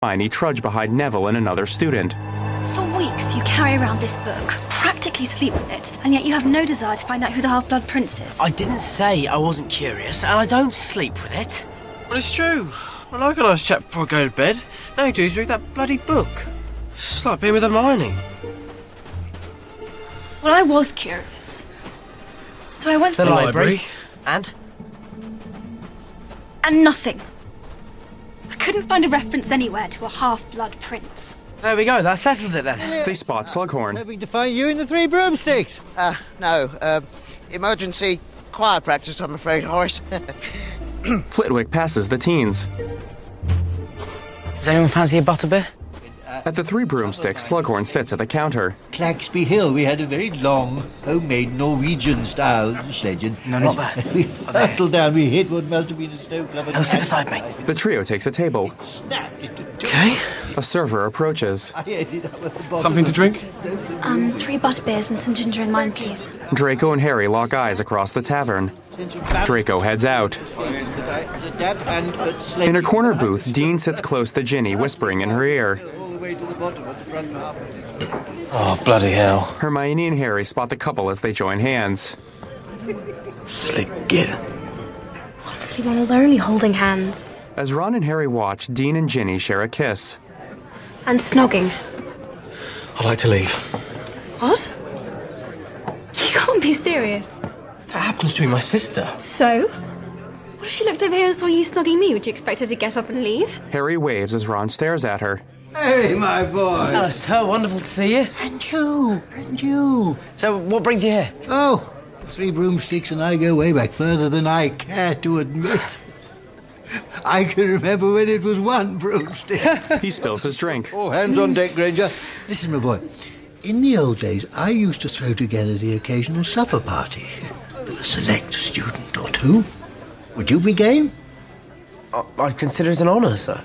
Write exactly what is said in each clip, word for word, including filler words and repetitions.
Hermione trudge behind Neville and another student. For weeks, you carry around this book, practically sleep with it, and yet you have no desire to find out who the Half-Blood Prince is. I didn't say I wasn't curious, and I don't sleep with it. Well, it's true. I like a nice chat before I go to bed. Now you do is read that bloody book. It's like being with Hermione. Well, I was curious. So I went to The the library. And? And nothing. I couldn't find a reference anywhere to a Half-Blood Prince. There we go, that settles it then. They spot Slughorn. Hoping to find you in the Three Broomsticks. Uh, no, uh, emergency choir practice, I'm afraid, Horace. Flitwick passes the teens. Does anyone fancy a butterbeer? At the Three Broomsticks, Slughorn sits at the counter. Claxby Hill, we had a very long, homemade Norwegian-style sledging. No, not that. We hurtled down, we hit what must have been a snow-covered... No, sit beside me. The trio takes a table. Okay. A server approaches. Something to drink? Um, three butterbeers and some ginger in mine, please. Draco and Harry lock eyes across the tavern. Draco heads out. In a corner booth, Dean sits close to Ginny, whispering in her ear. Oh, bloody hell. Hermione and Harry spot the couple as they join hands. Slick git. Honestly, we're all only holding hands. As Ron and Harry watch, Dean and Ginny share a kiss. And snogging. I'd like to leave. What? You can't be serious. That happens to be my sister. So? What if she looked over here and saw you snogging me? Would you expect her to get up and leave? Harry waves as Ron stares at her. Hey, my boy. Hello, sir. Wonderful to see you. And you, and you. So, what brings you here? Oh, Three Broomsticks and I go way back, further than I care to admit. I can remember when it was one broomstick. He spills his drink. All hands on deck, Granger. Listen, my boy. In the old days, I used to throw together the occasional supper party with a select student or two. Would you be game? I- I'd consider it an honour, sir.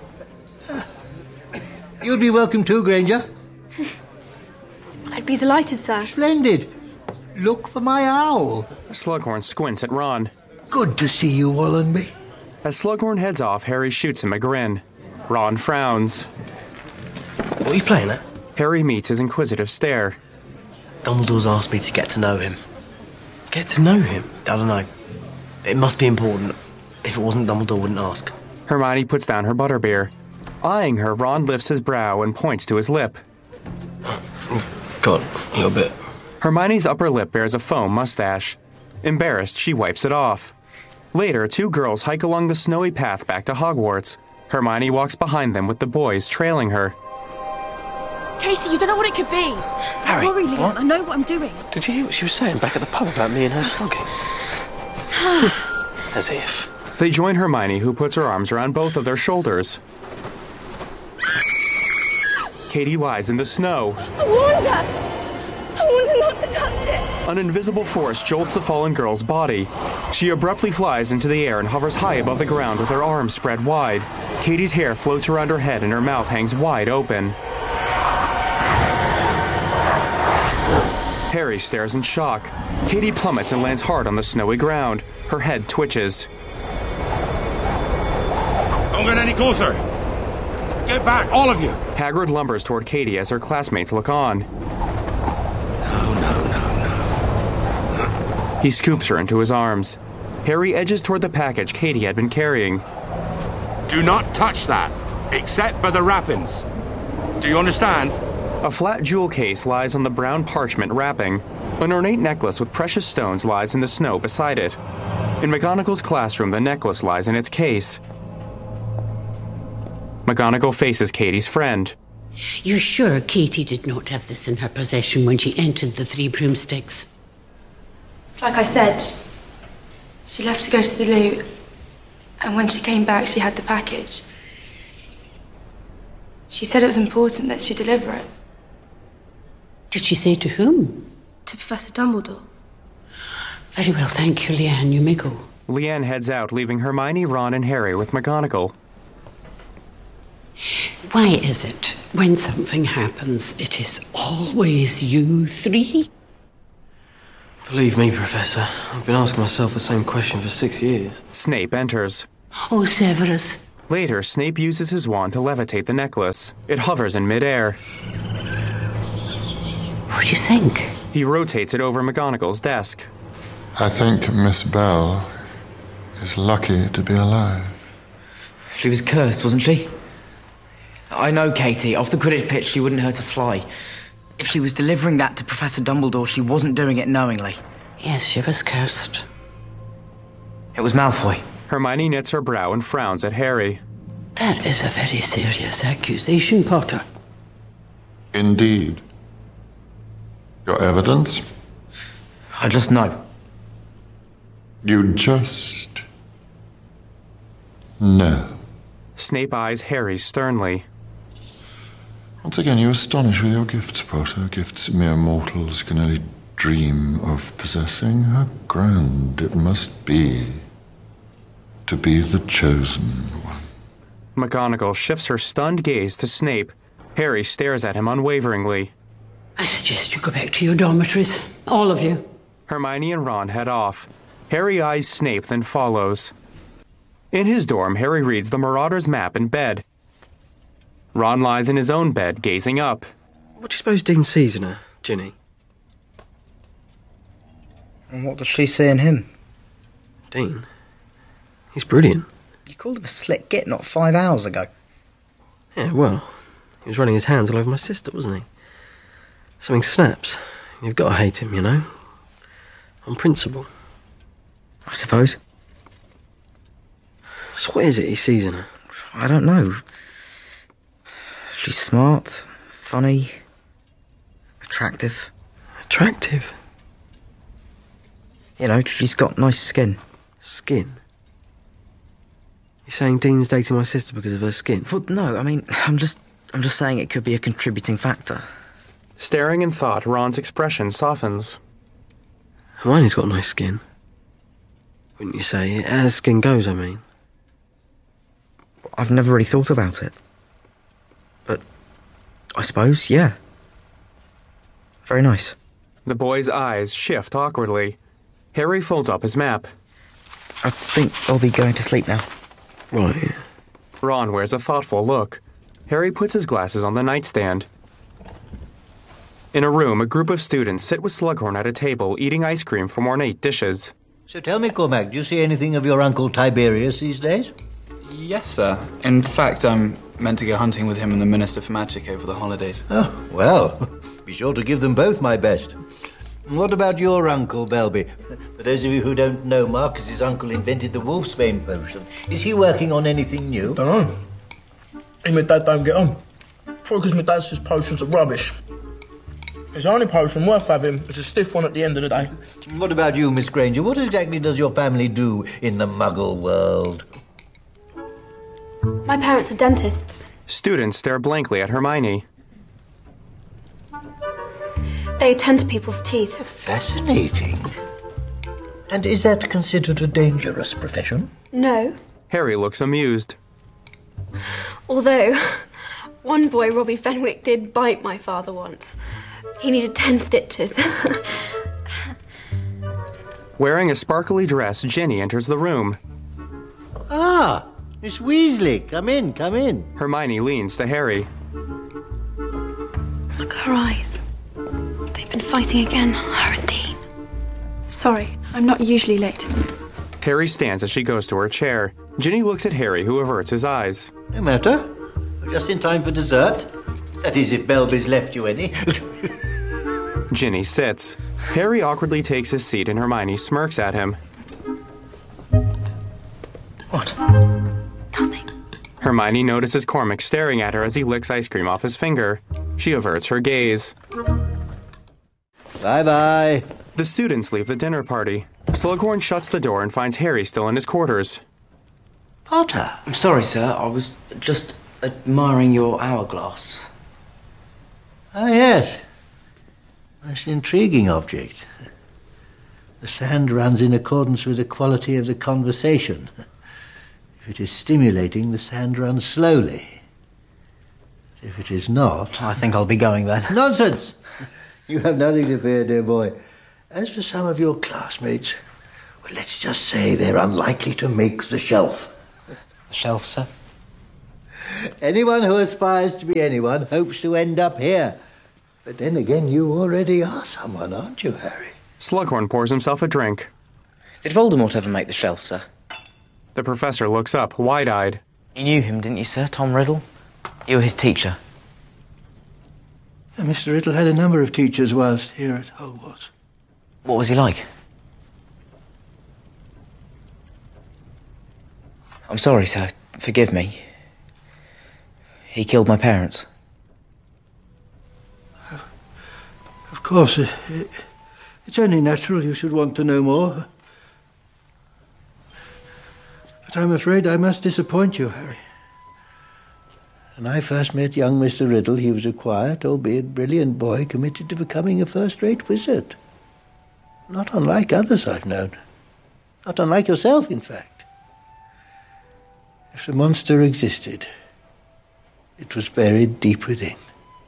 You'd be welcome too, Granger. I'd be delighted, sir. Splendid. Look for my owl. Slughorn squints at Ron. Good to see you, Wallenby. As Slughorn heads off, Harry shoots him a grin. Ron frowns. What are you playing at? Harry meets his inquisitive stare. Dumbledore's asked me to get to know him. Get to know him? I don't know. It must be important. If it wasn't, Dumbledore wouldn't ask. Hermione puts down her butterbeer. Eyeing her, Ron lifts his brow and points to his lip. God, you're a bit... Hermione's upper lip bears a foam mustache. Embarrassed, she wipes it off. Later, two girls hike along the snowy path back to Hogwarts. Hermione walks behind them with the boys trailing her. Katie, you don't know what it could be. Harry, Don't worry, Liam. what? I know what I'm doing. Did you hear what she was saying back at the pub about me and her slogging? As if. They join Hermione, who puts her arms around both of their shoulders. Katie lies in the snow. I warned her. I warned her not to touch it. An invisible force jolts the fallen girl's body. She abruptly flies into the air and hovers high above the ground with her arms spread wide. Katie's hair floats around her head and her mouth hangs wide open. Harry stares in shock. Katie plummets and lands hard on the snowy ground. Her head twitches. Don't get any closer. Get back, all of you. Hagrid lumbers toward Katie as her classmates look on. No, no, no, no. He scoops her into his arms. Harry edges toward the package Katie had been carrying. Do not touch that, except for the wrappings. Do you understand? A flat jewel case lies on the brown parchment wrapping. An ornate necklace with precious stones lies in the snow beside it. In McGonagall's classroom, the necklace lies in its case. McGonagall faces Katie's friend. You're sure Katie did not have this in her possession when she entered the Three Broomsticks? It's like I said. She left to go to the loo, and when she came back, she had the package. She said it was important that she deliver it. Did she say to whom? To Professor Dumbledore. Very well, thank you, Leanne. You may go. Leanne heads out, leaving Hermione, Ron, and Harry with McGonagall. Why is it, when something happens, it is always you three? Believe me, Professor, I've been asking myself the same question for six years. Snape enters. Oh, Severus, Later, Snape uses his wand to levitate the necklace. It hovers in midair. What do you think? He rotates it over McGonagall's desk. I think Miss Bell is lucky to be alive. She was cursed, wasn't she? I know, Katie. Off the Quidditch pitch, she wouldn't hurt a fly. If she was delivering that to Professor Dumbledore, she wasn't doing it knowingly. Yes, she was cursed. It was Malfoy. Hermione knits her brow and frowns at Harry. That is a very serious accusation, Potter. Indeed. Your evidence? I just know. You just know. Snape eyes Harry sternly. Once again, you astonish with your gifts, Potter. Gifts mere mortals can only dream of possessing. How grand it must be to be the chosen one. McGonagall shifts her stunned gaze to Snape. Harry stares at him unwaveringly. I suggest you go back to your dormitories, all of you. Hermione and Ron head off. Harry eyes Snape, then follows. In his dorm, Harry reads the Marauders' map in bed. Ron lies in his own bed, gazing up. What do you suppose Dean sees in her, Ginny? And what does she see in him? Dean? He's brilliant. You called him a slick git not five hours ago. Yeah, well, he was running his hands all over my sister, wasn't he? Something snaps. You've got to hate him, you know? On principle. I suppose. So what is it he sees in her? I don't know. She's smart, funny, attractive. Attractive? You know, she's got nice skin. Skin? You're saying Dean's dating my sister because of her skin? Well, no, I mean, I'm just, I'm just saying it could be a contributing factor. Staring in thought, Ron's expression softens. Hermione's got nice skin. Wouldn't you say? As skin goes, I mean. I've never really thought about it. But I suppose, yeah. Very nice. The boy's eyes shift awkwardly. Harry folds up his map. I think I'll be going to sleep now. Right. Ron wears a thoughtful look. Harry puts his glasses on the nightstand. In a room, a group of students sit with Slughorn at a table, eating ice cream from ornate dishes. So tell me, Cormac, do you see anything of your Uncle Tiberius these days? Yes, sir. In fact, I'm meant to go hunting with him and the Minister for Magic over the holidays. Oh, well, be sure to give them both my best. What about your Uncle Belby? For those of you who don't know, Marcus's uncle invented the Wolfsbane potion. Is he working on anything new? Don't know. He and my dad don't get on. Probably because my dad says potions are rubbish. His only potion worth having is a stiff one at the end of the day. What about you, Miss Granger? What exactly does your family do in the Muggle world? My parents are dentists. Students stare blankly at Hermione. They attend to people's teeth. Fascinating. And is that considered a dangerous profession? No. Harry looks amused. Although, one boy, Robbie Fenwick, did bite my father once. He needed ten stitches. Wearing a sparkly dress, Ginny enters the room. Ah, Miss Weasley, come in, come in. Hermione leans to Harry. Look at her eyes. They've been fighting again, her and Dean. Sorry, I'm not usually late. Harry stands as she goes to her chair. Ginny looks at Harry, who averts his eyes. No matter. Just in time for dessert. That is, if Belby's left you any. Ginny sits. Harry awkwardly takes his seat and Hermione smirks at him. What? Nothing. Hermione notices Cormac staring at her as he licks ice cream off his finger. She averts her gaze. Bye-bye. The students leave the dinner party. Slughorn shuts the door and finds Harry still in his quarters. Potter. I'm sorry, sir. I was just admiring your hourglass. Ah, yes. That's an intriguing object. The sand runs in accordance with the quality of the conversation. If it is stimulating, the sand runs slowly. If it is not... I think I'll be going then. Nonsense! You have nothing to fear, dear boy. As for some of your classmates, well, let's just say they're unlikely to make the shelf. The shelf, sir? Anyone who aspires to be anyone hopes to end up here. But then again, you already are someone, aren't you, Harry? Slughorn pours himself a drink. Did Voldemort ever make the shelf, sir? The professor looks up, wide-eyed. You knew him, didn't you, sir? Tom Riddle? You were his teacher. Uh, Mister Riddle had a number of teachers whilst here at Hogwarts. What was he like? I'm sorry, sir. Forgive me. He killed my parents. Of course, uh, it's only natural you should want to know more. But I'm afraid I must disappoint you, Harry. When I first met young Mister Riddle, he was a quiet, albeit brilliant boy committed to becoming a first-rate wizard. Not unlike others I've known. Not unlike yourself, in fact. If the monster existed, it was buried deep within.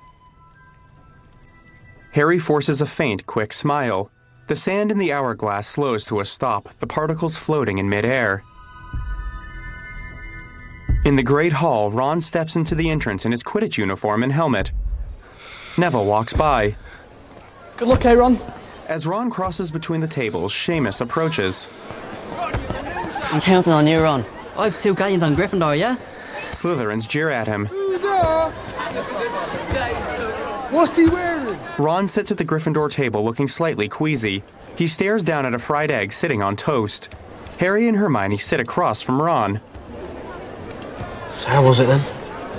Harry forces a faint, quick smile. The sand in the hourglass slows to a stop, the particles floating in midair. In the Great Hall, Ron steps into the entrance in his Quidditch uniform and helmet. Neville walks by. Good luck, Aaron. As Ron crosses between the tables, Seamus approaches. I'm counting on you, Ron. I've two guardians on Gryffindor, yeah? Slytherins jeer at him. Who's that? What's he wearing? Ron sits at the Gryffindor table looking slightly queasy. He stares down at a fried egg sitting on toast. Harry and Hermione sit across from Ron. So how was it then?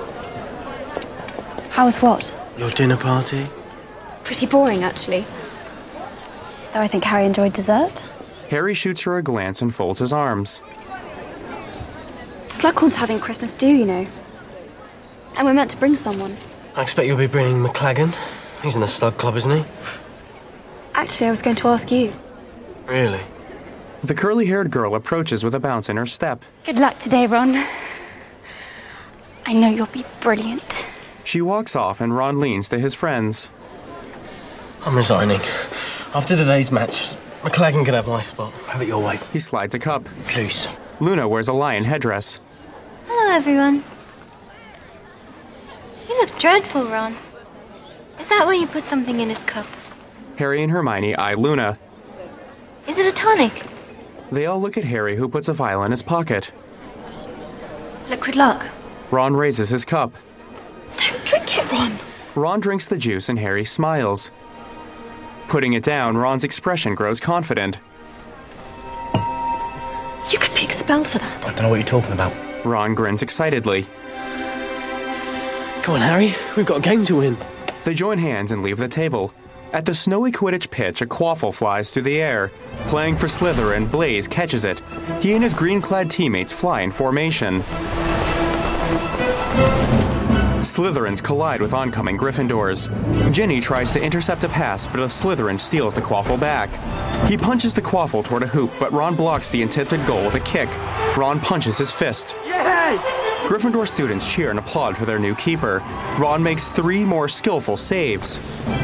How was what? Your dinner party? Pretty boring, actually. Though I think Harry enjoyed dessert. Harry shoots her a glance and folds his arms. Slughorn's having Christmas do, you know. And we're meant to bring someone. I expect you'll be bringing McLaggen. He's in the Slug Club, isn't he? Actually, I was going to ask you. Really? The curly-haired girl approaches with a bounce in her step. Good luck today, Ron. I know you'll be brilliant. She walks off and Ron leans to his friends. I'm resigning. After today's match, McLaggen can have my spot. Have it your way. He slides a cup. Juice. Luna wears a lion headdress. Hello, everyone. You look dreadful, Ron. Is that why you put something in his cup? Harry and Hermione eye Luna. Is it a tonic? They all look at Harry, who puts a vial in his pocket. Liquid luck. Ron raises his cup. Don't drink it, Ron. Ron drinks the juice and Harry smiles. Putting it down, Ron's expression grows confident. You could be expelled for that. I don't know what you're talking about. Ron grins excitedly. Come on, Harry. We've got a game to win. They join hands and leave the table. At the snowy Quidditch pitch, a quaffle flies through the air. Playing for Slytherin, Blaise catches it. He and his green-clad teammates fly in formation. Slytherins collide with oncoming Gryffindors. Ginny tries to intercept a pass, but a Slytherin steals the quaffle back. He punches the quaffle toward a hoop, but Ron blocks the attempted goal with a kick. Ron punches his fist. Yes! Gryffindor students cheer and applaud for their new keeper. Ron makes three more skillful saves.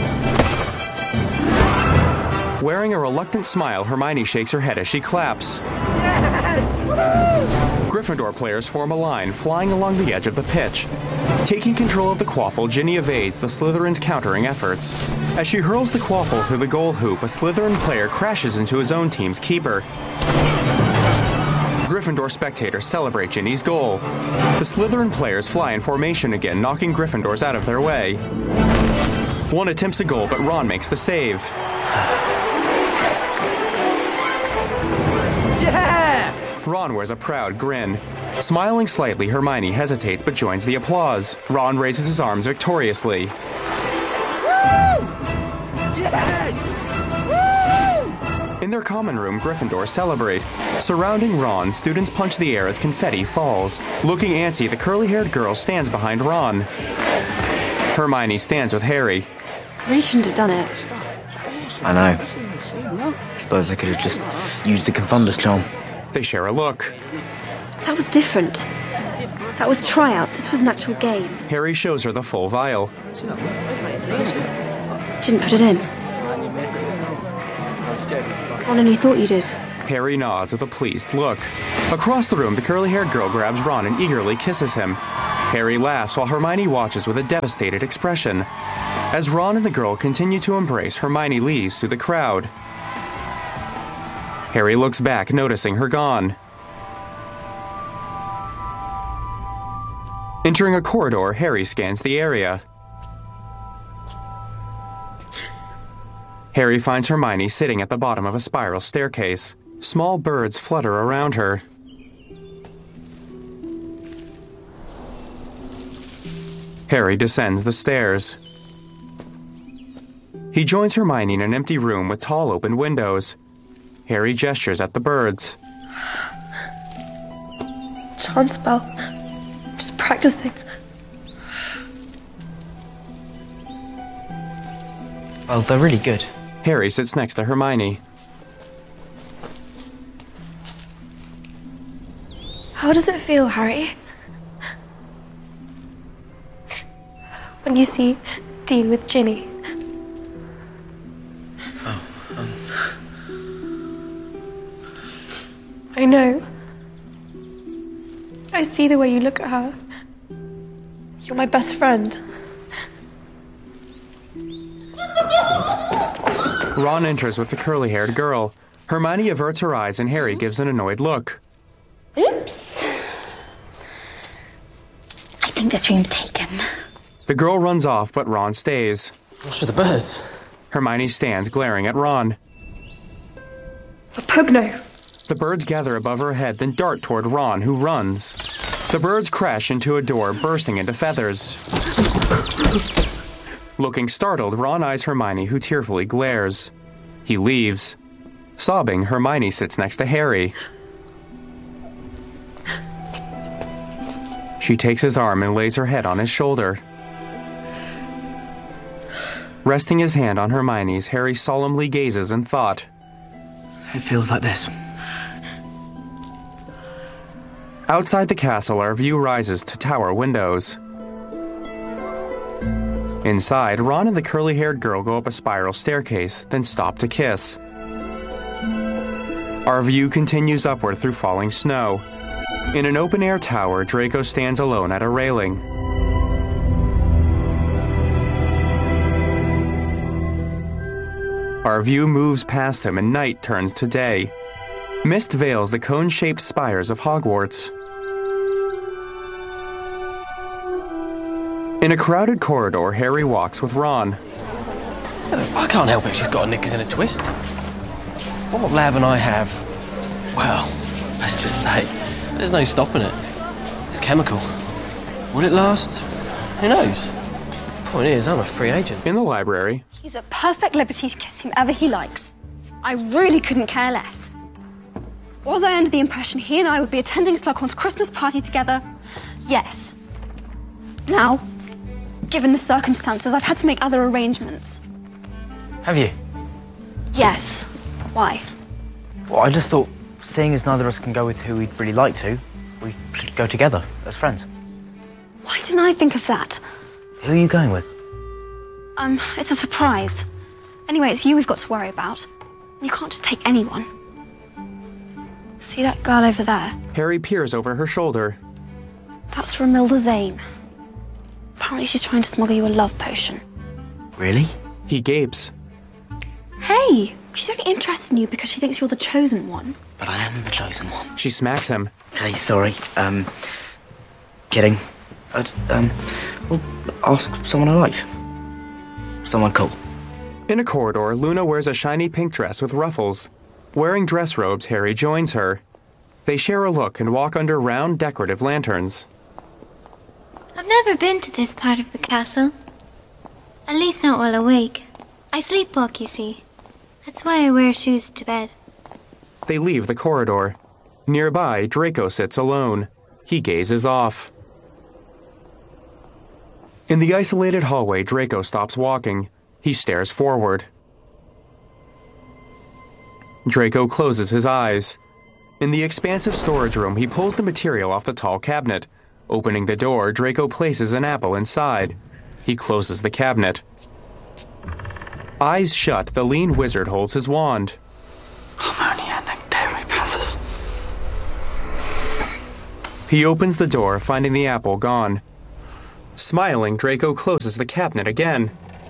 Wearing a reluctant smile, Hermione shakes her head as she claps. Yes! Woo! Gryffindor players form a line, flying along the edge of the pitch. Taking control of the quaffle, Ginny evades the Slytherin's countering efforts. As she hurls the quaffle through the goal hoop, a Slytherin player crashes into his own team's keeper. Gryffindor spectators celebrate Ginny's goal. The Slytherin players fly in formation again, knocking Gryffindors out of their way. One attempts a goal, but Ron makes the save. Yeah! Ron wears a proud grin. Smiling slightly, Hermione hesitates but joins the applause. Ron raises his arms victoriously. Woo! Yes! Woo! In their common room, Gryffindor celebrate. Surrounding Ron, students punch the air as confetti falls. Looking antsy, the curly-haired girl stands behind Ron. Hermione stands with Harry. They shouldn't have done it. I know. I suppose I could have just used the Confunder's charm. They share a look. That was different. That was tryouts. This was an actual game. Harry shows her the full vial. Didn't put it in. Ron only thought you did. Harry nods with a pleased look. Across the room, the curly-haired girl grabs Ron and eagerly kisses him. Harry laughs while Hermione watches with a devastated expression. As Ron and the girl continue to embrace, Hermione leaves through the crowd. Harry looks back, noticing her gone. Entering a corridor, Harry scans the area. Harry finds Hermione sitting at the bottom of a spiral staircase. Small birds flutter around her. Harry descends the stairs. He joins Hermione in an empty room with tall open windows. Harry gestures at the birds. Charm spell. Just practicing. Well, they're really good. Harry sits next to Hermione. How does it feel, Harry? When you see Dean with Ginny? Oh, um... I know. I see the way you look at her. You're my best friend. Ron enters with the curly-haired girl. Hermione averts her eyes and Harry gives an annoyed look. Oops. I think this room's taken. The girl runs off, but Ron stays. What's with the birds? Hermione stands, glaring at Ron. A pugno. The birds gather above her head, then dart toward Ron, who runs. The birds crash into a door, bursting into feathers. Looking startled, Ron eyes Hermione, who tearfully glares. He leaves. Sobbing, Hermione sits next to Harry. She takes his arm and lays her head on his shoulder. Resting his hand on Hermione's, Harry solemnly gazes in thought. It feels like this. Outside the castle, our view rises to tower windows. Inside, Ron and the curly-haired girl go up a spiral staircase, then stop to kiss. Our view continues upward through falling snow. In an open-air tower, Draco stands alone at a railing. Our view moves past him and night turns to day. Mist veils the cone-shaped spires of Hogwarts. In a crowded corridor, Harry walks with Ron. I can't help it, she's got her knickers in a twist. What Lav and I have, well, let's just say, there's no stopping it. It's chemical. Will it last? Who knows? Point is, I'm a free agent. In the library, He's at perfect liberty to kiss whomever he likes. I really couldn't care less. Was I under the impression he and I would be attending Slughorn's Christmas party together? Yes. Now, given the circumstances, I've had to make other arrangements. Have you? Yes. Why? Well, I just thought, seeing as neither of us can go with who we'd really like to, we should go together as friends. Why didn't I think of that? Who are you going with? Um, it's a surprise. Anyway, it's you we've got to worry about. You can't just take anyone. See that girl over there? Harry peers over her shoulder. That's Romilda Vane. Apparently she's trying to smuggle you a love potion. Really? He gapes. Hey, she's only interested in you because she thinks you're the chosen one. But I am the chosen one. She smacks him. Okay, sorry. Um, kidding. I'd, um, well, ask someone I like. Someone cool. In a corridor, Luna wears a shiny pink dress with ruffles. Wearing dress robes, Harry joins her. They share a look and walk under round, decorative lanterns. I've never been to this part of the castle. At least not while awake. I sleepwalk, you see. That's why I wear shoes to bed. They leave the corridor. Nearby, Draco sits alone. He gazes off. In the isolated hallway, Draco stops walking. He stares forward. Draco closes his eyes. In the expansive storage room, he pulls the material off the tall cabinet. Opening the door, Draco places an apple inside. He closes the cabinet. Eyes shut, the lean wizard holds his wand. Harmonia Nectare passes. He opens the door, finding the apple gone. Smiling, Draco closes the cabinet again.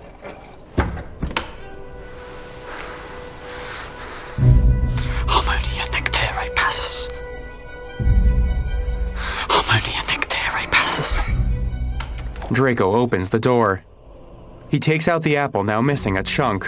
Harmonia nectere passus. Harmonia nectere passus. Draco opens the door. He takes out the apple, now missing a chunk.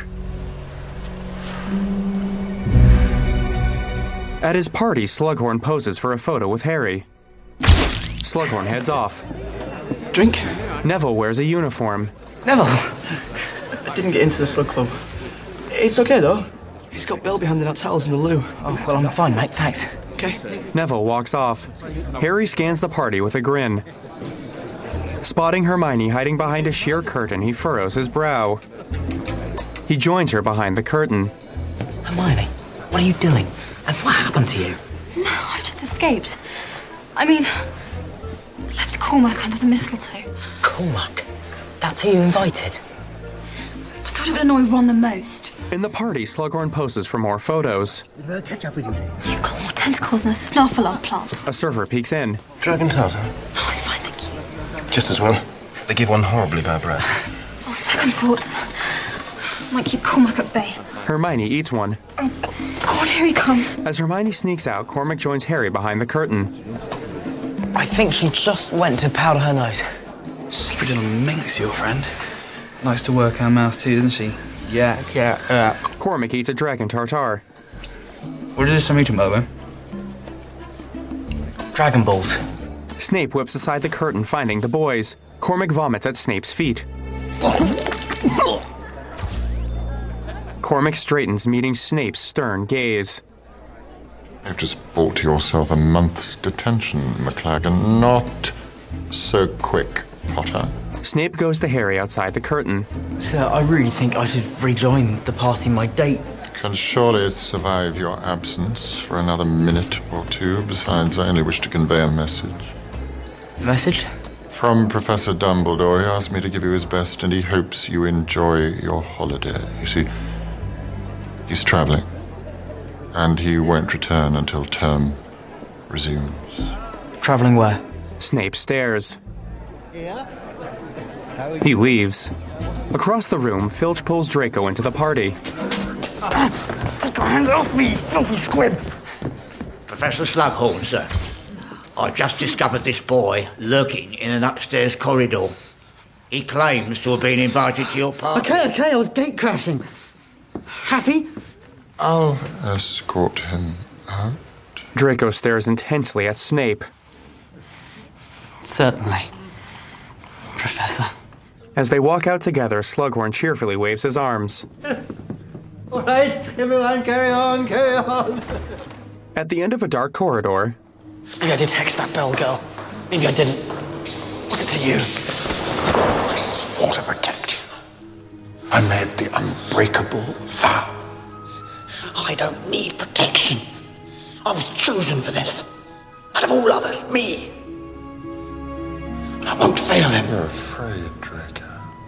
At his party, Slughorn poses for a photo with Harry. Slughorn heads off. Drink? Neville wears a uniform. Neville! I didn't get into the slug club. It's okay, though. He's got Belby handing out towels in the loo. Oh, well, I'm fine, mate, thanks. Okay. Neville walks off. Harry scans the party with a grin. Spotting Hermione hiding behind a sheer curtain, he furrows his brow. He joins her behind the curtain. Hermione, what are you doing? And what happened to you? No, I've just escaped. I mean, left Cormac under the mistletoe. Cormac? That's who you invited? I thought it would annoy Ron the most. In the party, Slughorn poses for more photos. We'll catch up with you later. He's got more tentacles than a snuffle plant. A server peeks in. Dragon tartar? Oh, I'm fine, thank you. Just as well. They give one horribly bad breath. Oh, second thoughts. Might keep Cormac at bay. Hermione eats one. Oh, God, here he comes. As Hermione sneaks out, Cormac joins Harry behind the curtain. I think she just went to powder her nose. Slippery little minx, your friend. Likes to work our mouth too, doesn't she? Yeah, yeah, yeah. Cormac eats a dragon tartar. What is this I'm eating, by the way? Dragon balls. Snape whips aside the curtain, finding the boys. Cormac vomits at Snape's feet. Cormac straightens, meeting Snape's stern gaze. You've just bought yourself a month's detention, McLaggen. Not so quick, Potter. Snape goes to Harry outside the curtain. Sir, I really think I should rejoin the party. My date can surely survive your absence for another minute or two. Besides, I only wish to convey a message. A message? From Professor Dumbledore. He asked me to give you his best, and he hopes you enjoy your holiday. You see, he's traveling, and he won't return until term resumes. Traveling where? Snape stares. Yeah? He leaves. Across the room, Filch pulls Draco into the party. Take your hands off me, you filthy squib! Professor Slughorn, sir. I just discovered this boy lurking in an upstairs corridor. He claims to have been invited to your party. Okay, okay, I was gate crashing. Happy? I'll escort him out. Draco stares intensely at Snape. Certainly, Professor. As they walk out together, Slughorn cheerfully waves his arms. All right, everyone, carry on, carry on. At the end of a dark corridor... Maybe I did hex that bell girl. Maybe I didn't. Look at you. I swore to protect you. I made the unbreakable vow. I don't need protection. I was chosen for this. Out of all others, me. And I won't fail him. You're afraid, Draco.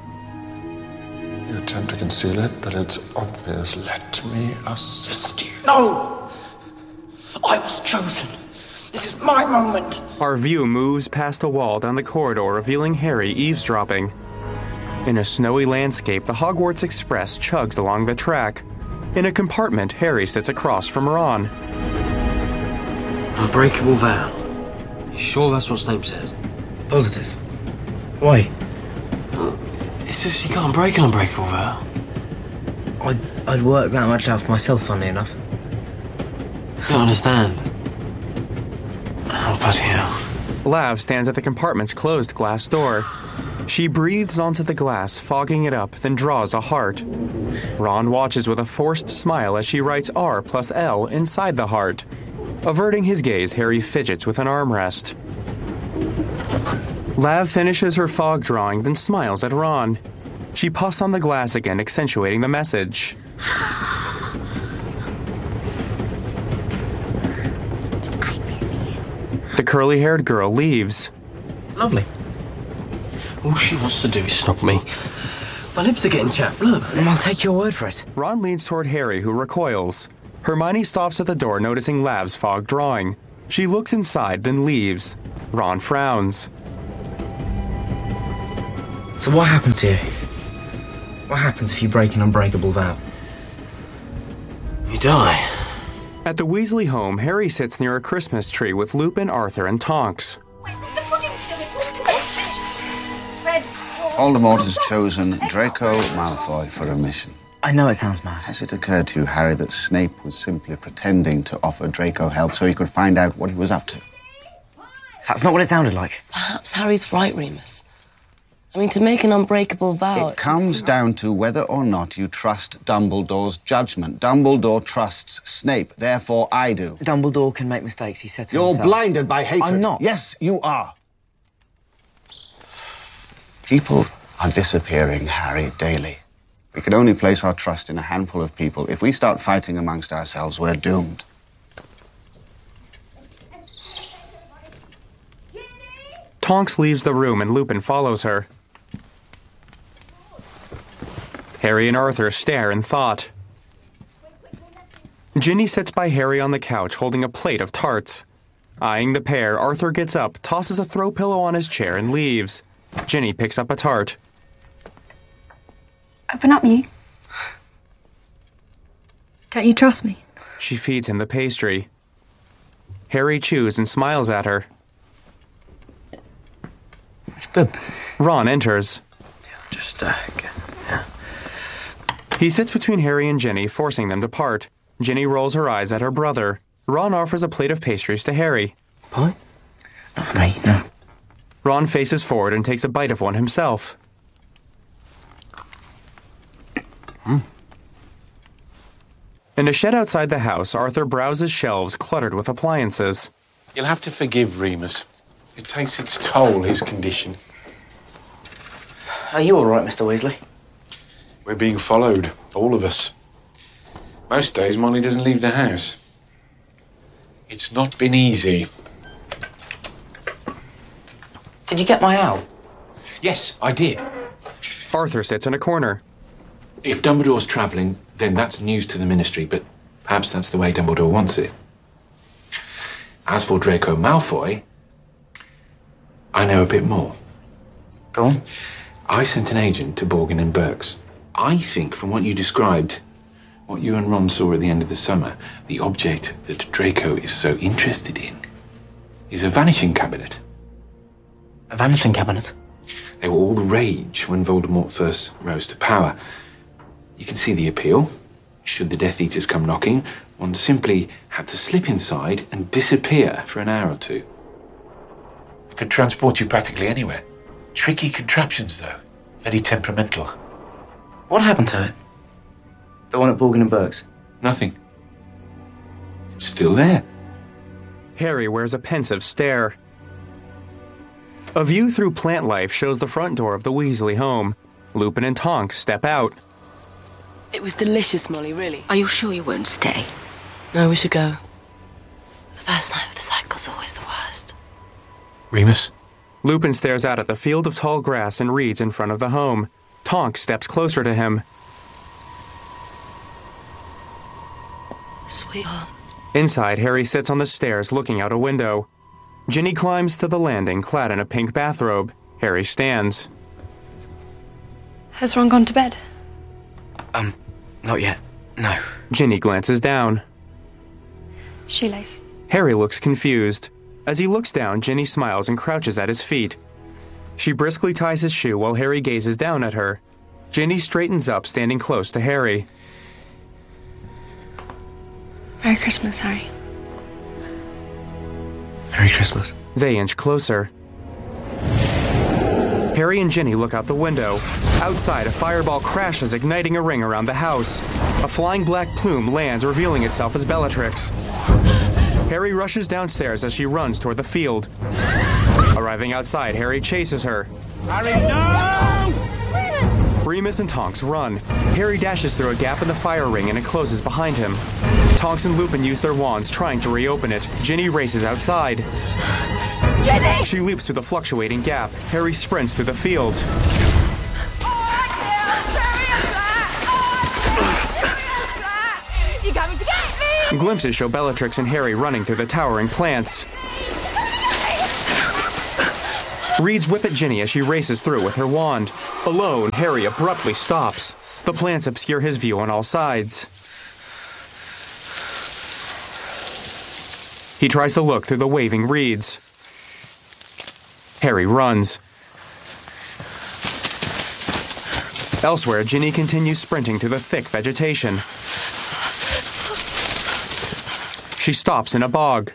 You attempt to conceal it, but it's obvious. Let me assist you. No! I was chosen. This is my moment. Our view moves past a wall down the corridor, revealing Harry eavesdropping. In a snowy landscape, the Hogwarts Express chugs along the track. In a compartment, Harry sits across from Ron. Unbreakable vow. You sure that's what Snape said? Positive. Why? It's just you can't break an unbreakable vow. I'd, I'd work that much out for myself, funnily enough. I don't understand. Oh, bloody hell. Lav stands at the compartment's closed glass door. She breathes onto the glass, fogging it up, then draws a heart. Ron watches with a forced smile as she writes R plus L inside the heart. Averting his gaze, Harry fidgets with an armrest. Lav finishes her fog drawing, then smiles at Ron. She puffs on the glass again, accentuating the message. The curly-haired girl leaves. Lovely. All she wants to do is stop me. My lips are getting chapped, look. I'll take your word for it. Ron leans toward Harry, who recoils. Hermione stops at the door, noticing Lav's fog drawing. She looks inside, then leaves. Ron frowns. So what happens to you? What happens if you break an unbreakable vow? You die. At the Weasley home, Harry sits near a Christmas tree with Lupin, Arthur, and Tonks. Voldemort has chosen Draco Malfoy for a mission. I know it sounds mad. Has it occurred to you, Harry, that Snape was simply pretending to offer Draco help so he could find out what he was up to? That's not what it sounded like. Perhaps Harry's right, Remus. I mean, to make an unbreakable vow... It comes down to whether or not you trust Dumbledore's judgment. Dumbledore trusts Snape, therefore I do. Dumbledore can make mistakes, he said to You're himself. blinded by hatred. I'm not. Yes, you are. People are disappearing, Harry, daily. We can only place our trust in a handful of people. If we start fighting amongst ourselves, we're doomed. Tonks leaves the room and Lupin follows her. Harry and Arthur stare in thought. Ginny sits by Harry on the couch holding a plate of tarts. Eyeing the pair, Arthur gets up, tosses a throw pillow on his chair, and leaves. Ginny picks up a tart. Open up, you. Don't you trust me? She feeds him the pastry. Harry chews and smiles at her. It's good. Ron enters. Just, uh, yeah. He sits between Harry and Ginny, forcing them to part. Ginny rolls her eyes at her brother. Ron offers a plate of pastries to Harry. Pie? Not for me, no. Ron faces forward and takes a bite of one himself. Mm. In a shed outside the house, Arthur browses shelves cluttered with appliances. You'll have to forgive Remus. It takes its toll, his condition. Are you all right, Mister Weasley? We're being followed, all of us. Most days, Molly doesn't leave the house. It's not been easy. Did you get my owl? Yes, I did. Arthur sits in a corner. If Dumbledore's travelling, then that's news to the Ministry, but perhaps that's the way Dumbledore wants it. As for Draco Malfoy, I know a bit more. Go on. I sent an agent to Borgin and Burke's. I think from what you described, what you and Ron saw at the end of the summer, the object that Draco is so interested in is a vanishing cabinet. A vanishing cabinet? They were all the rage when Voldemort first rose to power. You can see the appeal. Should the Death Eaters come knocking, one simply had to slip inside and disappear for an hour or two. It could transport you practically anywhere. Tricky contraptions, though. Very temperamental. What happened to it? The one at Borgin and Burke's? Nothing. It's still there. Harry wears a pensive stare. A view through plant life shows the front door of the Weasley home. Lupin and Tonks step out. It was delicious, Molly, really. Are you sure you won't stay? No, we should go. The first night of the cycle's always the worst. Remus? Lupin stares out at the field of tall grass and reeds in front of the home. Tonks steps closer to him. Sweetheart. Inside, Harry sits on the stairs looking out a window. Ginny climbs to the landing, clad in a pink bathrobe. Harry stands. Has Ron gone to bed? Um, not yet. No. Ginny glances down. Shoelace. Harry looks confused. As he looks down, Ginny smiles and crouches at his feet. She briskly ties his shoe while Harry gazes down at her. Ginny straightens up, standing close to Harry. Merry Christmas, Harry. Merry Christmas. They inch closer. Harry and Ginny look out the window. Outside, a fireball crashes, igniting a ring around the house. A flying black plume lands, revealing itself as Bellatrix. Harry rushes downstairs as she runs toward the field. Arriving outside, Harry chases her. Harry, no! Remus! Remus and Tonks run. Harry dashes through a gap in the fire ring and it closes behind him. Tonks and Lupin use their wands, trying to reopen it. Ginny races outside. Ginny! She leaps through the fluctuating gap. Harry sprints through the field. You're coming to get me! Glimpses show Bellatrix and Harry running through the towering plants. Reeds whip at Ginny as she races through with her wand. Alone, Harry abruptly stops. The plants obscure his view on all sides. He tries to look through the waving reeds. Harry runs. Elsewhere, Ginny continues sprinting through the thick vegetation. She stops in a bog.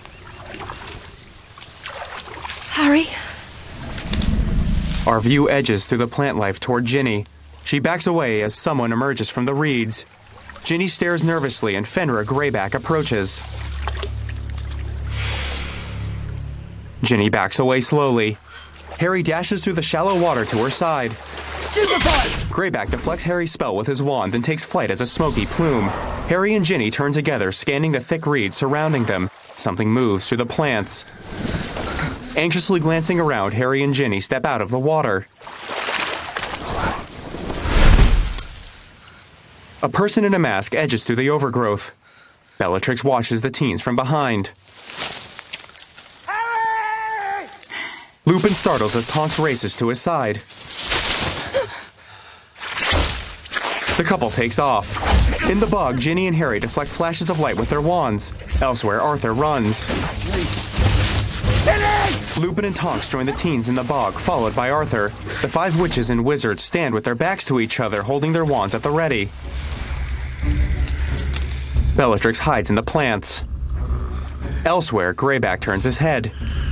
Harry? Our view edges through the plant life toward Ginny. She backs away as someone emerges from the reeds. Ginny stares nervously and Fenrir Greyback approaches. Ginny backs away slowly. Harry dashes through the shallow water to her side. Greyback deflects Harry's spell with his wand and takes flight as a smoky plume. Harry and Ginny turn together, scanning the thick reeds surrounding them. Something moves through the plants. Anxiously glancing around, Harry and Ginny step out of the water. A person in a mask edges through the overgrowth. Bellatrix watches the teens from behind. Harry! Lupin startles as Tonks races to his side. The couple takes off. In the bog, Ginny and Harry deflect flashes of light with their wands. Elsewhere, Arthur runs. Lupin and Tonks join the teens in the bog, followed by Arthur. The five witches and wizards stand with their backs to each other, holding their wands at the ready. Bellatrix hides in the plants. Elsewhere, Greyback turns his head.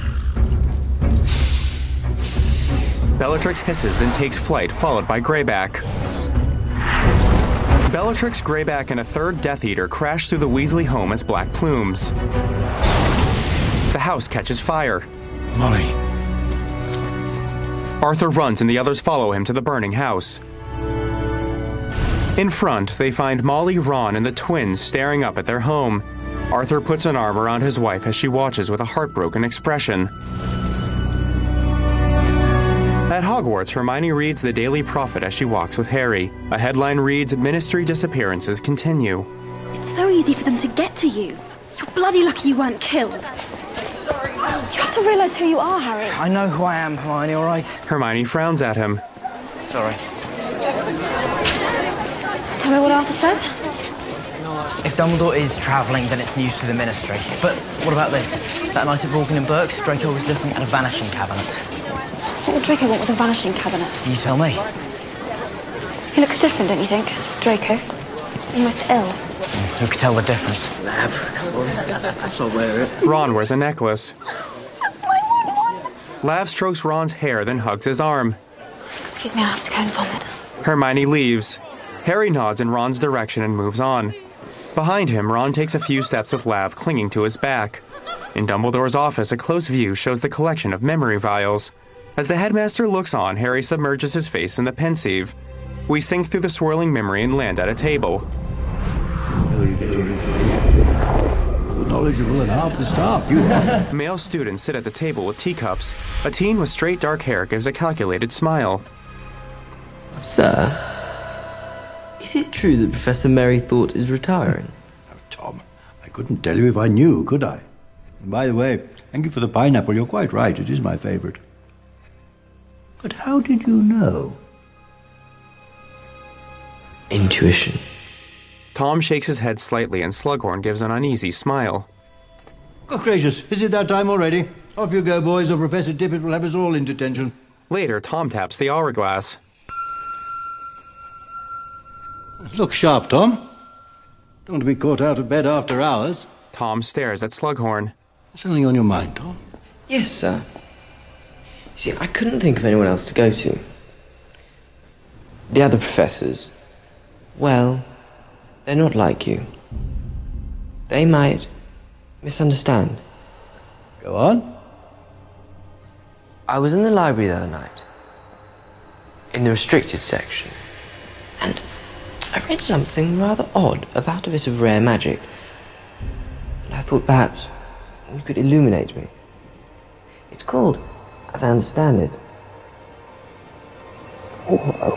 Bellatrix hisses, then takes flight, followed by Greyback. Bellatrix, Greyback, and a third Death Eater crash through the Weasley home as black plumes. The house catches fire. Molly. Arthur runs and the others follow him to the burning house. In front, they find Molly, Ron, and the twins staring up at their home. Arthur puts an arm around his wife as she watches with a heartbroken expression. At Hogwarts, Hermione reads the Daily Prophet as she walks with Harry. A headline reads, "Ministry disappearances continue." It's so easy for them to get to you. You're bloody lucky you weren't killed. You have to realize who you are, Harry. I know who I am, Hermione, all right? Hermione frowns at him. Sorry. So tell me what Arthur said. If Dumbledore is travelling, then it's news to the Ministry. But what about this? That night at Borgin and Burke's, Draco was looking at a vanishing cabinet. What would Draco want with a vanishing cabinet? You tell me. He looks different, don't you think, Draco? Almost ill. Who could tell the difference? Lav, come on. I'll wear it. Ron wears a necklace. That's my one one. Lav strokes Ron's hair, then hugs his arm. Excuse me, I have to go and vomit. Hermione leaves. Harry nods in Ron's direction and moves on. Behind him, Ron takes a few steps with Lav clinging to his back. In Dumbledore's office, a close view shows the collection of memory vials. As the headmaster looks on, Harry submerges his face in the pensieve. We sink through the swirling memory and land at a table. More knowledgeable than half the staff, you are. Male students sit at the table with teacups. A teen with straight dark hair gives a calculated smile. Sir, is it true that Professor Merrythought is retiring? Oh, Tom, I couldn't tell you if I knew, could I? And by the way, thank you for the pineapple. You're quite right. It is my favourite. But how did you know? Intuition. Tom shakes his head slightly and Slughorn gives an uneasy smile. Good gracious, is it that time already? Off you go, boys, or Professor Tippett will have us all in detention. Later, Tom taps the hourglass. Look sharp, Tom. Don't want to be caught out of bed after hours. Tom stares at Slughorn. Something on your mind, Tom? Yes, sir. You see, I couldn't think of anyone else to go to. The other professors, well, they're not like you. They might misunderstand. Go on. I was in the library the other night, in the restricted section, and I read something rather odd about a bit of rare magic. And I thought perhaps you could illuminate me. It's called, as I understand it. Oh,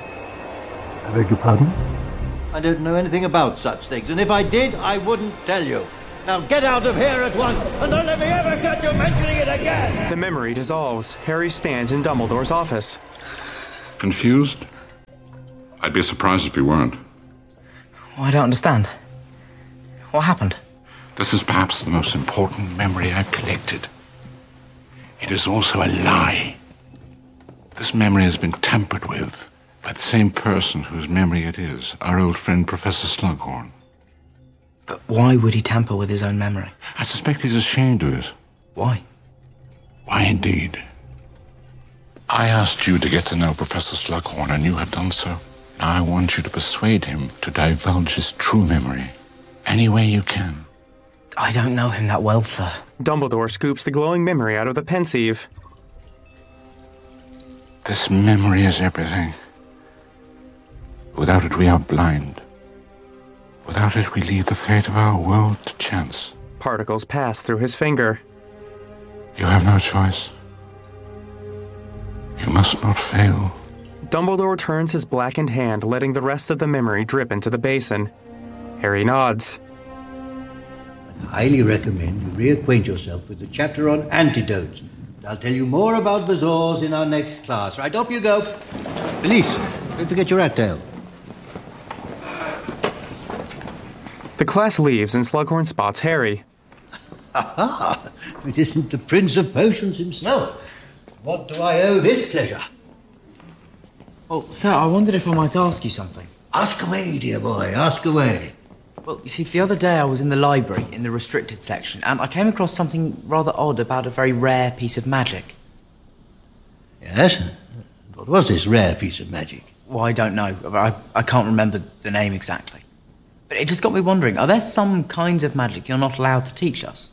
I beg your pardon? I don't know anything about such things, and if I did, I wouldn't tell you. Now get out of here at once, and don't let me ever catch you mentioning it again! The memory dissolves. Harry stands in Dumbledore's office. Confused? I'd be surprised if you weren't. I don't understand. What happened? This is perhaps the most important memory I've collected. It is also a lie. This memory has been tampered with by the same person whose memory it is, our old friend Professor Slughorn. But why would he tamper with his own memory? I suspect he's ashamed of it. Why? Why indeed? I asked you to get to know Professor Slughorn, and you have done so. Now I want you to persuade him to divulge his true memory. Any way you can. I don't know him that well, sir. Dumbledore scoops the glowing memory out of the pensieve. This memory is everything. Without it, we are blind. Without it, we leave the fate of our world to chance. Particles pass through his finger. You have no choice. You must not fail. Dumbledore turns his blackened hand, letting the rest of the memory drip into the basin. Harry nods. I highly recommend you reacquaint yourself with the chapter on antidotes. I'll tell you more about bazaars in our next class. Right, up you go. Elise, don't forget your rat tail. The class leaves and Slughorn spots Harry. Aha! It isn't the Prince of Potions himself. What do I owe this pleasure? Well, sir, I wondered if I might ask you something. Ask away, dear boy, ask away. Well, you see, the other day I was in the library, in the restricted section, and I came across something rather odd about a very rare piece of magic. Yes? What was this rare piece of magic? Well, I don't know. I, I can't remember the name exactly. But it just got me wondering, are there some kinds of magic you're not allowed to teach us?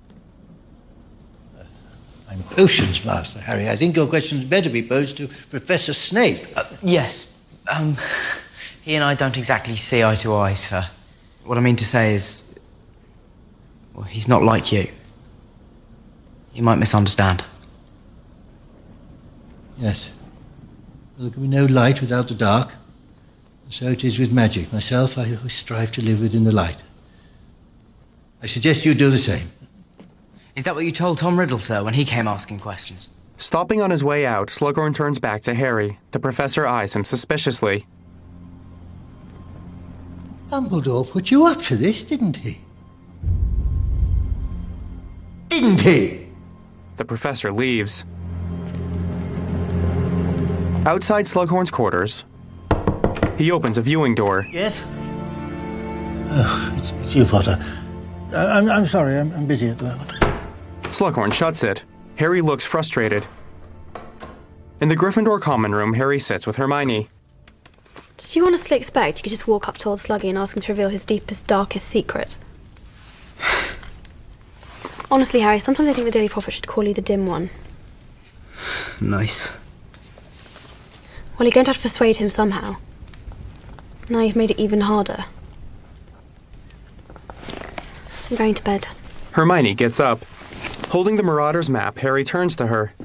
I'm Potions Master, Harry. I think your questions better be posed to Professor Snape. Uh, yes. Um, he and I don't exactly see eye to eye, sir. What I mean to say is, well, he's not like you. You might misunderstand. Yes. There can be no light without the dark. And so it is with magic. Myself, I always strive to live within the light. I suggest you do the same. Is that what you told Tom Riddle, sir, when he came asking questions? Stopping on his way out, Slughorn turns back to Harry. The professor eyes him suspiciously. Dumbledore put you up to this, didn't he? Didn't he? The professor leaves. Outside Slughorn's quarters, he opens a viewing door. Yes? Oh, it's, it's you, Potter. I, I'm, I'm sorry, I'm, I'm busy at the moment. Slughorn shuts it. Harry looks frustrated. In the Gryffindor common room, Harry sits with Hermione. Did you honestly expect you could just walk up to old Sluggy and ask him to reveal his deepest, darkest secret? Honestly, Harry, sometimes I think the Daily Prophet should call you the Dim One. Nice. Well, you're going to have to persuade him somehow. Now you've made it even harder. I'm going to bed. Hermione gets up. Holding the Marauders map, Harry turns to her.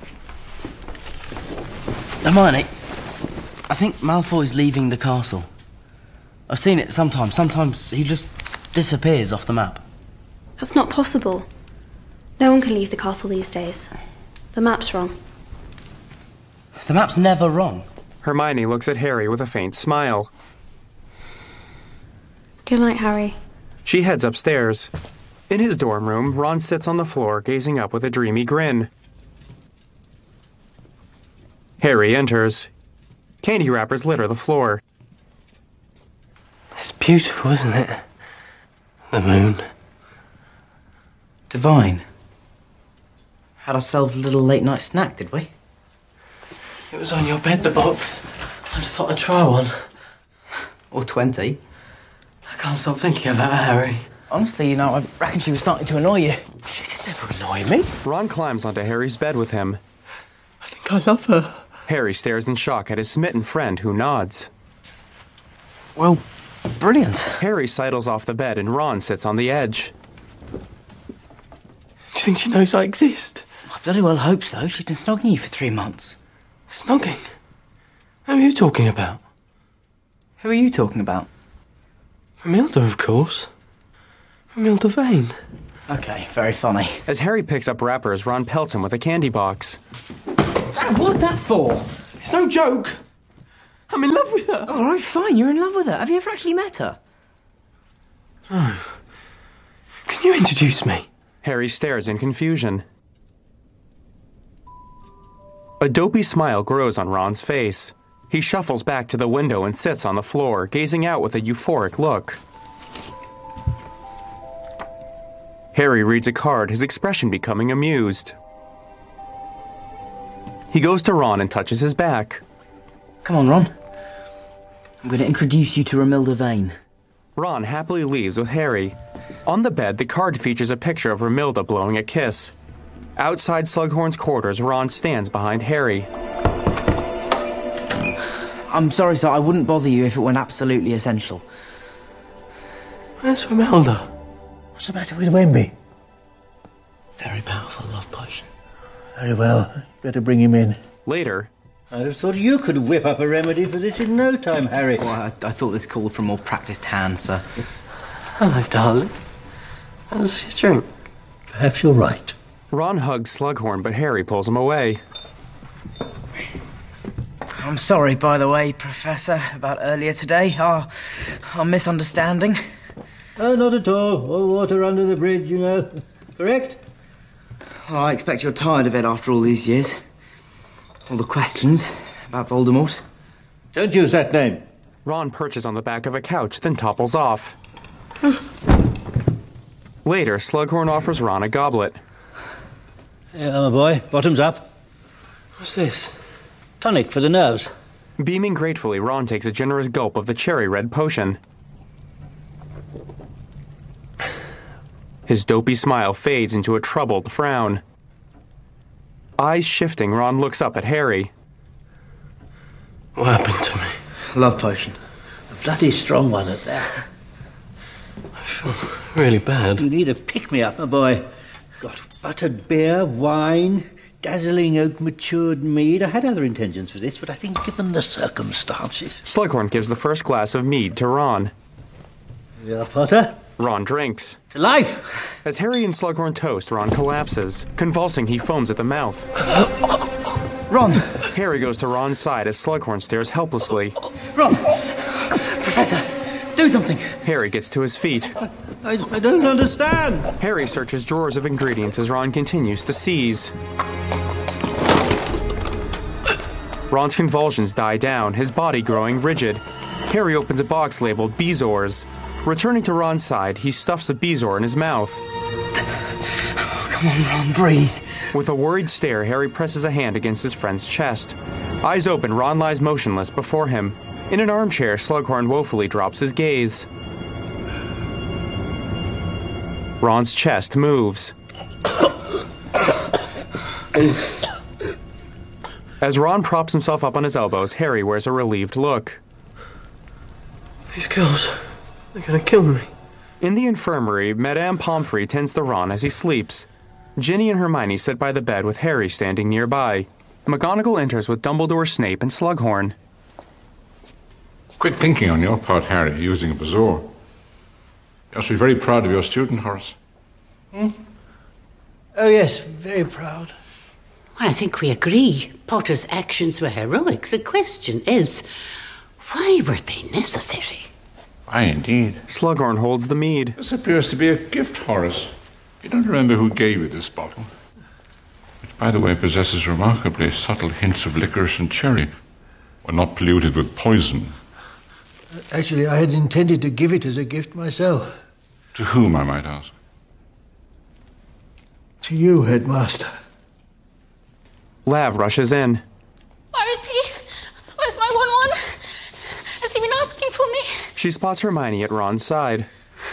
Hermione, I think Malfoy's leaving the castle. I've seen it sometimes. Sometimes he just disappears off the map. That's not possible. No one can leave the castle these days. The map's wrong. The map's never wrong. Hermione looks at Harry with a faint smile. Good night, Harry. She heads upstairs. In his dorm room, Ron sits on the floor, gazing up with a dreamy grin. Harry enters. Candy wrappers litter the floor. It's beautiful, isn't it? The moon. Divine. Had ourselves a little late night snack, did we? It was on your bed, the box. I just thought I'd try one. Or twenty. I can't stop thinking about her, Harry. Honestly, you know, I reckon she was starting to annoy you. She could never annoy me. Ron climbs onto Harry's bed with him. I think I love her. Harry stares in shock at his smitten friend, who nods. Well, brilliant. Harry sidles off the bed and Ron sits on the edge. Do you think she knows I exist? I bloody well hope so. She's been snogging you for three months. Snogging? Who are you talking about? Who are you talking about? Romilda, of course. Romilda Vane. Okay, very funny. As Harry picks up wrappers, Ron pelts him with a candy box. Dad, what's that for? It's no joke. I'm in love with her. All right, fine, you're in love with her. Have you ever actually met her? No. Can you introduce me? Harry stares in confusion. A dopey smile grows on Ron's face. He shuffles back to the window and sits on the floor, gazing out with a euphoric look. Harry reads a card, his expression becoming amused. He goes to Ron and touches his back. Come on, Ron. I'm going to introduce you to Romilda Vane. Ron happily leaves with Harry. On the bed, the card features a picture of Romilda blowing a kiss. Outside Slughorn's quarters, Ron stands behind Harry. I'm sorry, sir. I wouldn't bother you if it weren't absolutely essential. Where's Romilda? What's the matter with Wemby? Very powerful love potion. Very well. Better bring him in. Later, I'd have thought you could whip up a remedy for this in no time, Harry. Well, I, I thought this called for a more practiced hand, sir. Hello, darling. How's your drink? Perhaps you're right. Ron hugs Slughorn, but Harry pulls him away. I'm sorry, by the way, Professor, about earlier today. Our, our misunderstanding. Oh, not at all. All water under the bridge, you know. Correct? Well, I expect you're tired of it after all these years. All the questions about Voldemort. Don't use that name. Ron perches on the back of a couch, then topples off. Later, Slughorn offers Ron a goblet. Yeah, my boy. Bottoms up. What's this? Tonic for the nerves. Beaming gratefully, Ron takes a generous gulp of the cherry-red potion. His dopey smile fades into a troubled frown. Eyes shifting, Ron looks up at Harry. What happened to me? Love potion. A bloody strong one at that. I feel really bad. You need a pick-me-up, my boy. Got buttered beer, wine, dazzling oak-matured mead. I had other intentions for this, but I think given the circumstances... Slughorn gives the first glass of mead to Ron. Here you are, Potter. Ron drinks. To life! As Harry and Slughorn toast, Ron collapses. Convulsing, he foams at the mouth. Ron! Harry goes to Ron's side as Slughorn stares helplessly. Ron! Professor, do something! Harry gets to his feet. I, I don't understand! Harry searches drawers of ingredients as Ron continues to seize. Ron's convulsions die down, his body growing rigid. Harry opens a box labeled Bezoars. Returning to Ron's side, he stuffs a Bezoar in his mouth. Come on, Ron, breathe. With a worried stare, Harry presses a hand against his friend's chest. Eyes open, Ron lies motionless before him. In an armchair, Slughorn woefully drops his gaze. Ron's chest moves. As Ron props himself up on his elbows, Harry wears a relieved look. These girls, they're gonna kill me. In the infirmary, Madame Pomfrey tends to Ron as he sleeps. Ginny and Hermione sit by the bed with Harry standing nearby. McGonagall enters with Dumbledore, Snape, and Slughorn. Quick thinking on your part, Harry, using a Bezoar. You must be very proud of your student, Horace. Hmm? Oh, yes, very proud. I think we agree. Potter's actions were heroic. The question is, why were they necessary? Why, indeed. Slughorn holds the mead. This appears to be a gift, Horace. You don't remember who gave you this bottle? Which, by the way, possesses remarkably subtle hints of licorice and cherry, when not polluted with poison. Actually, I had intended to give it as a gift myself. To whom, I might ask? To you, Headmaster. Lav rushes in. Where is he? Where's my one-one? Has he been asking for me? She spots Hermione at Ron's side.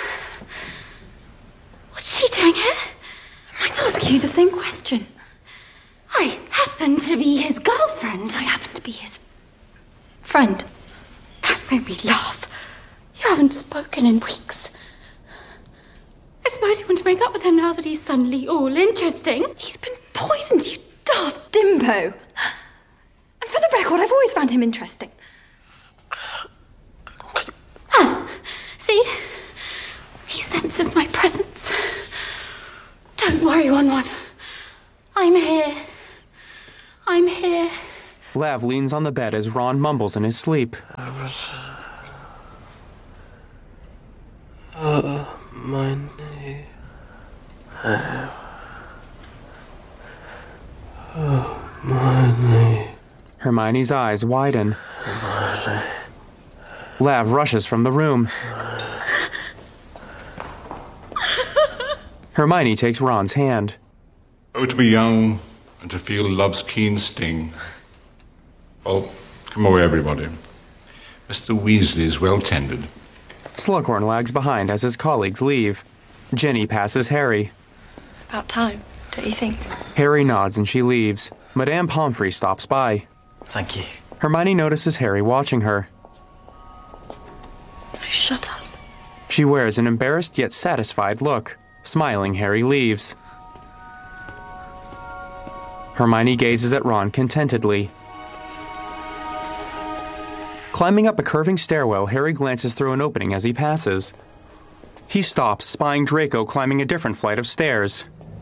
What's she doing here? I might ask you the same question. I happen to be his girlfriend. I happen to be his friend. That made me laugh. You haven't spoken in weeks. I suppose you want to break up with him now that he's suddenly all interesting. He's been poisoned, you daft dimbo. And for the record, I've always found him interesting. Ah, see? He senses my presence. three one one. I'm here. I'm here. Lav leans on the bed as Ron mumbles in his sleep. Oh, my knee. Oh, my knee. Hermione's eyes widen. Lav rushes from the room. Hermione takes Ron's hand. Oh, to be young and to feel love's keen sting. Well, come away, everybody. Mister Weasley is well tended. Slughorn lags behind as his colleagues leave. Ginny passes Harry. About time, don't you think? Harry nods and she leaves. Madame Pomfrey stops by. Thank you. Hermione notices Harry watching her. Shut up. She wears an embarrassed yet satisfied look. Smiling, Harry leaves. Hermione gazes at Ron contentedly. Climbing up a curving stairwell, Harry glances through an opening as he passes. He stops, spying Draco climbing a different flight of stairs.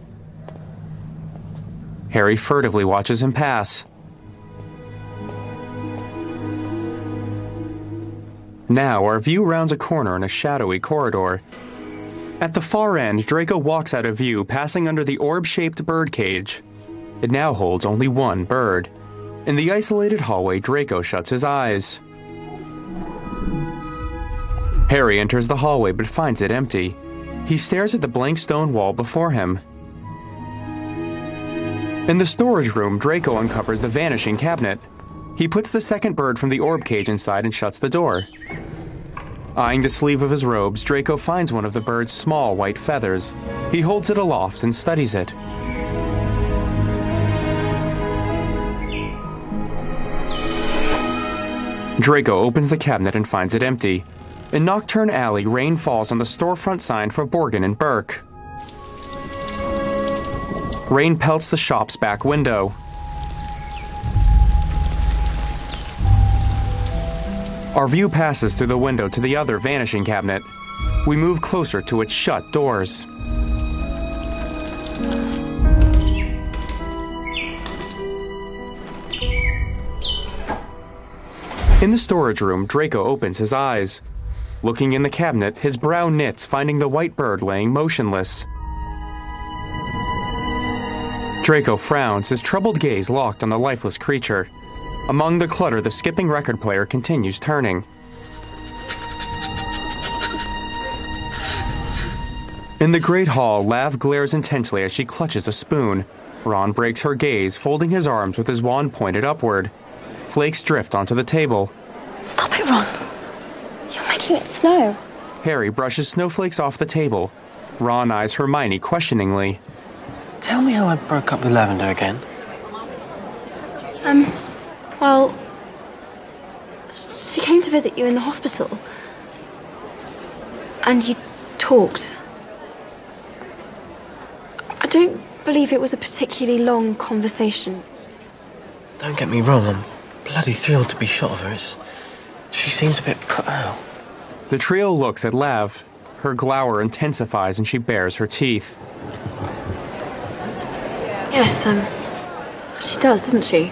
Harry furtively watches him pass. Now, our view rounds a corner in a shadowy corridor. At the far end, Draco walks out of view, passing under the orb-shaped birdcage. It now holds only one bird. In the isolated hallway, Draco shuts his eyes. Harry enters the hallway but finds it empty. He stares at the blank stone wall before him. In the storage room, Draco uncovers the vanishing cabinet. He puts the second bird from the orb cage inside and shuts the door. Eyeing the sleeve of his robes, Draco finds one of the bird's small white feathers. He holds it aloft and studies it. Draco opens the cabinet and finds it empty. In Nocturne Alley, rain falls on the storefront sign for Borgin and Burke. Rain pelts the shop's back window. Our view passes through the window to the other vanishing cabinet. We move closer to its shut doors. In the storage room, Draco opens his eyes. Looking in the cabinet, his brow knits, finding the white bird laying motionless. Draco frowns, his troubled gaze locked on the lifeless creature. Among the clutter, the skipping record player continues turning. In the Great Hall, Lav glares intensely as she clutches a spoon. Ron breaks her gaze, folding his arms with his wand pointed upward. Flakes drift onto the table. Stop it, Ron. You're making it snow. Harry brushes snowflakes off the table. Ron eyes Hermione questioningly. Tell me how I broke up with Lavender again. Um, well, she came to visit you in the hospital. And you talked. I don't believe it was a particularly long conversation. Don't get me wrong, I'm bloody thrilled to be shot of her. It's, she seems a bit put out. The trio looks at Lav. Her glower intensifies and she bares her teeth. Yes, um, she does, doesn't she?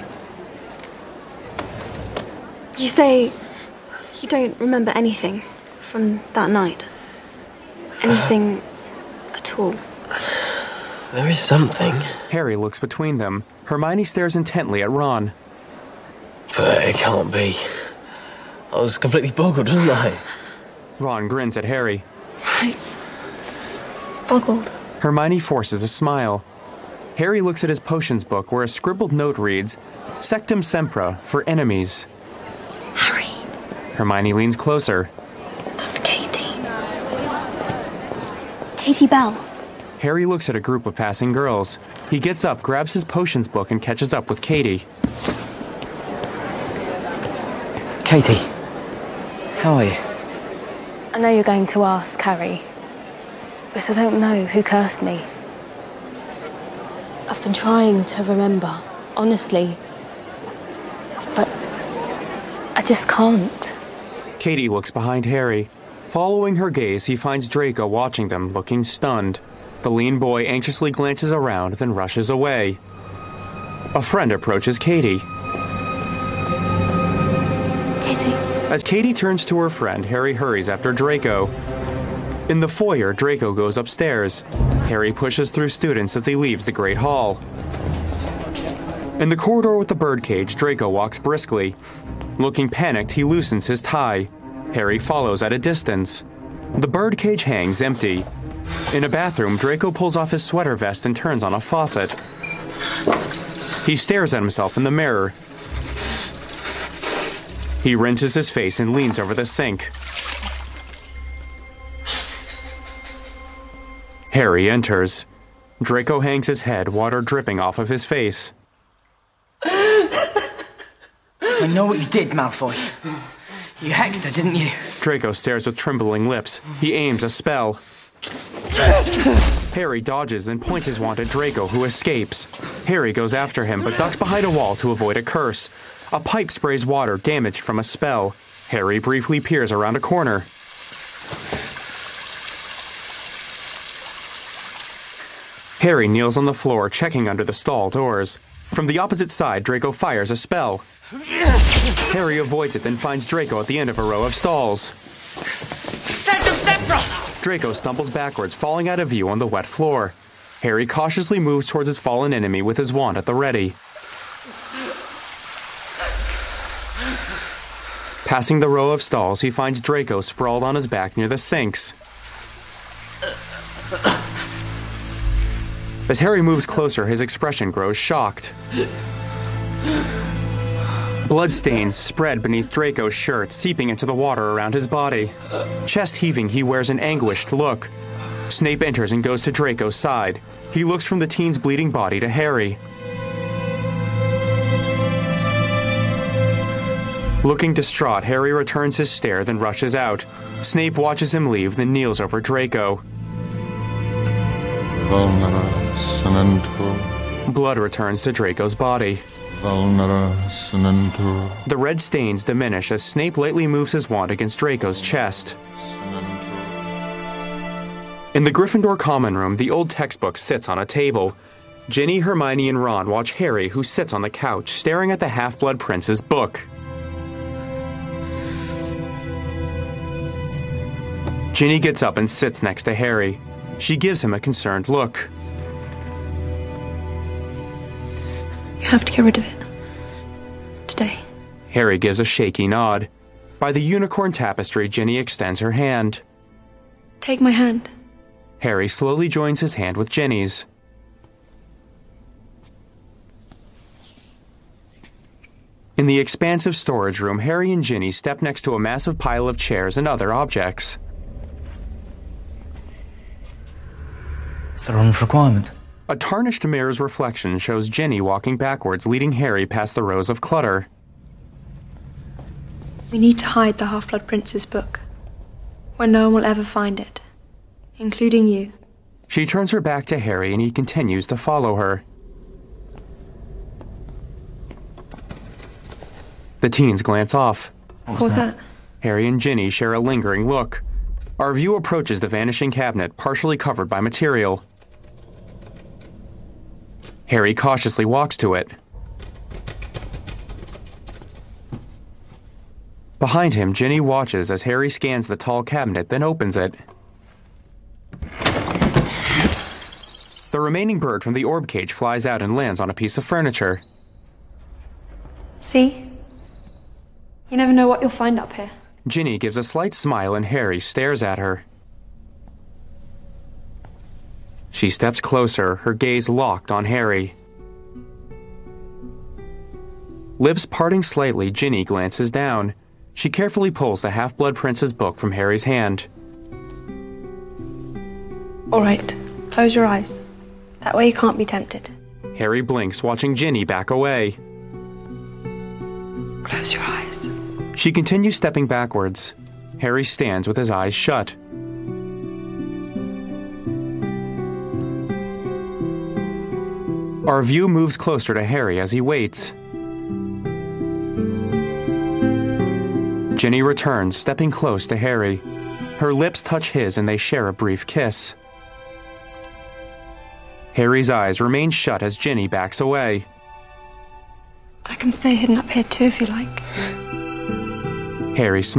You say you don't remember anything from that night? Anything at all? There is something. Harry looks between them. Hermione stares intently at Ron. But it can't be. I was completely boggled, wasn't I? Ron grins at Harry. Right. Boggled. Hermione forces a smile. Harry looks at his potions book where a scribbled note reads, Sectum Sempra, for enemies. Harry. Hermione leans closer. That's Katie. Katie Bell. Harry looks at a group of passing girls. He gets up, grabs his potions book, and catches up with Katie. Katie, how are you? I know you're going to ask, Harry, but I don't know who cursed me. I've been trying to remember, honestly, but I just can't. Katie looks behind Harry. Following her gaze, he finds Draco watching them, looking stunned. The lean boy anxiously glances around, then rushes away. A friend approaches Katie. Katie. As Katie turns to her friend, Harry hurries after Draco. In the foyer, Draco goes upstairs. Harry pushes through students as he leaves the Great Hall. In the corridor with the birdcage, Draco walks briskly. Looking panicked, he loosens his tie. Harry follows at a distance. The birdcage hangs empty. In a bathroom, Draco pulls off his sweater vest and turns on a faucet. He stares at himself in the mirror. He rinses his face and leans over the sink. Harry enters. Draco hangs his head, water dripping off of his face. I know what you did, Malfoy. You hexed her, didn't you? Draco stares with trembling lips. He aims a spell. Harry dodges and points his wand at Draco, who escapes. Harry goes after him, but ducks behind a wall to avoid a curse. A pipe sprays water damaged from a spell. Harry briefly peers around a corner. Harry kneels on the floor, checking under the stall doors. From the opposite side, Draco fires a spell. Harry avoids it, then finds Draco at the end of a row of stalls. Draco stumbles backwards, falling out of view on the wet floor. Harry cautiously moves towards his fallen enemy with his wand at the ready. Passing the row of stalls, he finds Draco sprawled on his back near the sinks. As Harry moves closer, his expression grows shocked. Bloodstains spread beneath Draco's shirt, seeping into the water around his body. Chest heaving, he wears an anguished look. Snape enters and goes to Draco's side. He looks from the teen's bleeding body to Harry. Looking distraught, Harry returns his stare, then rushes out. Snape watches him leave, then kneels over Draco. Vulnera Senentur. Blood returns to Draco's body. Vulnera Senentur. The red stains diminish as Snape lightly moves his wand against Draco's chest. In the Gryffindor common room, the old textbook sits on a table. Ginny, Hermione, and Ron watch Harry, who sits on the couch, staring at the Half-Blood Prince's book. Ginny gets up and sits next to Harry. She gives him a concerned look. You have to get rid of it. Today. Harry gives a shaky nod. By the unicorn tapestry, Ginny extends her hand. Take my hand. Harry slowly joins his hand with Ginny's. In the expansive storage room, Harry and Ginny step next to a massive pile of chairs and other objects. Throne of requirement. A tarnished mirror's reflection shows Ginny walking backwards, leading Harry past the rows of clutter. We need to hide the Half-Blood Prince's book, where no one will ever find it, including you. She turns her back to Harry and he continues to follow her. The teens glance off. What was that? Harry and Ginny share a lingering look. Our view approaches the vanishing cabinet, partially covered by material. Harry cautiously walks to it. Behind him, Ginny watches as Harry scans the tall cabinet, then opens it. The remaining bird from the orb cage flies out and lands on a piece of furniture. See? You never know what you'll find up here. Ginny gives a slight smile and Harry stares at her. She steps closer, her gaze locked on Harry. Lips parting slightly, Ginny glances down. She carefully pulls the Half-Blood Prince's book from Harry's hand. All right, close your eyes. That way you can't be tempted. Harry blinks, watching Ginny back away. Close your eyes. She continues stepping backwards. Harry stands with his eyes shut. Our view moves closer to Harry as he waits. Ginny returns, stepping close to Harry. Her lips touch his and they share a brief kiss. Harry's eyes remain shut as Ginny backs away. I can stay hidden up here too if you like. Harry smiles.